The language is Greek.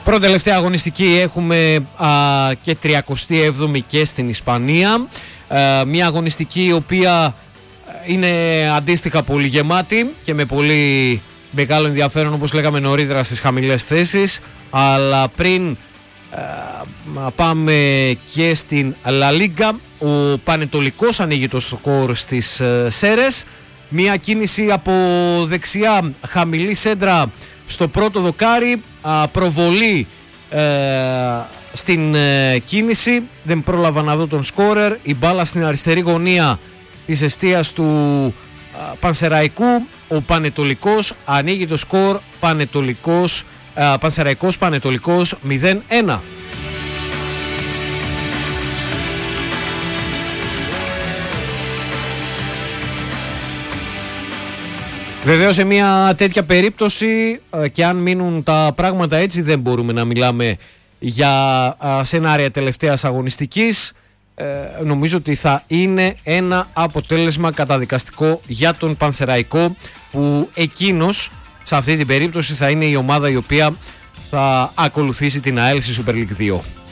Πρώτη-τελευταία αγωνιστική έχουμε και 37η και στην Ισπανία. Μια αγωνιστική η οποία είναι αντίστοιχα πολύ γεμάτη και με πολύ μεγάλο ενδιαφέρον, όπως λέγαμε νωρίτερα, στις χαμηλές θέσεις. Αλλά πριν πάμε και στην La Liga, ο Πανετολικός ανοίγει το σκορ στις Σέρες. Μια κίνηση από δεξιά, χαμηλή σέντρα στο πρώτο δοκάρι, προβολή στην κίνηση, δεν πρόλαβα να δω τον σκόρερ. Η μπάλα στην αριστερή γωνία της εστίας του Πανσεραϊκού. Ο Πανετολικός ανοίγει το σκορ. Πανσεραϊκός Πανετολικός 0-1. Βεβαίως σε μια τέτοια περίπτωση και αν μείνουν τα πράγματα έτσι, δεν μπορούμε να μιλάμε για σενάρια τελευταίας αγωνιστικής. Νομίζω ότι θα είναι ένα αποτέλεσμα καταδικαστικό για τον Πανσεραϊκό, που εκείνος σε αυτή την περίπτωση θα είναι η ομάδα η οποία θα ακολουθήσει την ΑΕΛ στη Super League 2.